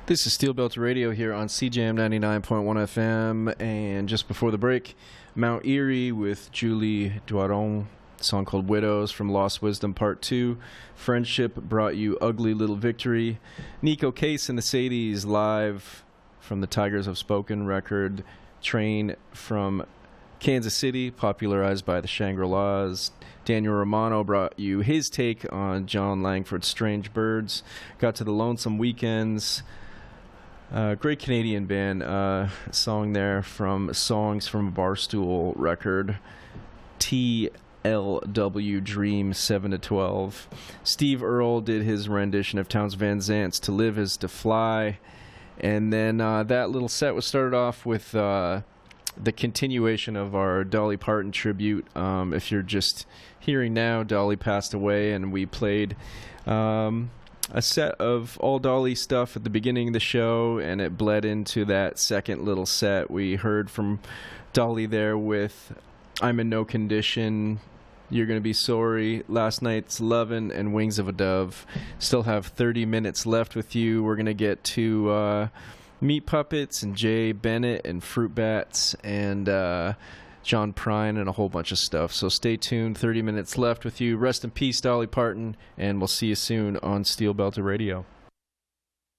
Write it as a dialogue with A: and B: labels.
A: This is Steel Belt Radio here on CJM 99.1 FM, and just before the break, Mount Erie with Julie Doiron, a song called Widows from Lost Wisdom Part 2. Friendship brought you Ugly Little Victory. Nico Case and the Sadies live from the Tigers Have Spoken record. Train from Kansas City, popularized by the Shangri-Las. Daniel Romano brought you his take on John Langford's Strange Birds. Got to the Lonesome Weekends. Great Canadian band. Song there from Songs from a Barstool record. TLW Dream 7 to 12. Steve Earle did his rendition of Townes Van Zant's To Live Is to Fly. And then that little set was started off with the continuation of our Dolly Parton tribute. If you're just hearing now, Dolly passed away, and we played a set of all Dolly stuff at the beginning of the show, and it bled into that second little set. We heard from Dolly there with I'm in No Condition, You're Gonna Be Sorry, Last Night's Lovin', and Wings of a Dove. Still have 30 minutes left with you. We're gonna get to Meat Puppets and Jay Bennett and Fruit Bats and John Prine and a whole bunch of stuff. So stay tuned. 30 minutes left with you. Rest in peace, Dolly Parton, and we'll see you soon on Steel Belted Radio.